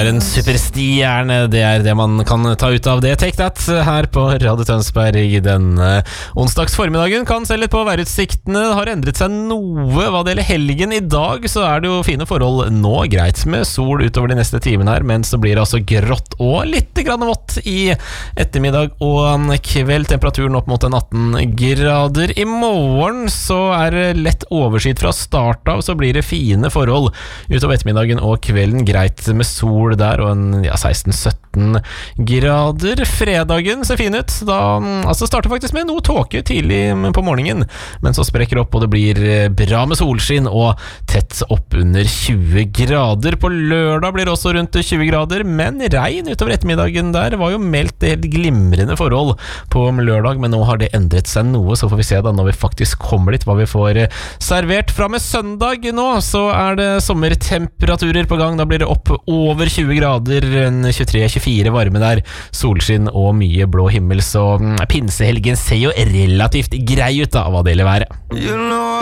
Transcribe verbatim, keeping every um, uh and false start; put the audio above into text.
er en superstjerne, det er det man kan ta ut av det. Take That her på Radio Tønsberg i denne onsdags formiddagen. Kan se litt på værutsiktene, har endret seg noe hva det gjelder helgen. I dag så er det jo fine forhold nå, greit med sol utover de neste timene her, men så blir det altså grått og litt grann vått i ettermiddag og kveld. Temperaturen opp mot en atten grader. I morgen så er det lett overskyet fra start av, så blir det fine forhold utover ettermiddagen og kvelden. Greit med sol der og en ja, seksten sytten grader. Fredagen ser fin ut. Da altså starter faktisk med noe tåke tidlig på morgenen, men så sprekker det opp og det blir bra med solskinn og tett opp under tjue grader. På lørdag blir det også rundt tjue grader, men regn utover ettermiddagen. Der var jo meldt helt glimrende forhold på lørdag, men nå har det endret seg noe, så får vi se da når vi faktisk kommer dit hva vi får servert. Fra med søndag nå så er det sommertemperaturer på gang. Da blir det opp over tjue grader, tjuetre tjuefire varme der, solskinn og mye blå himmel, så pinsehelgen ser jo relativt grei ut da, hva det gjelder være. You know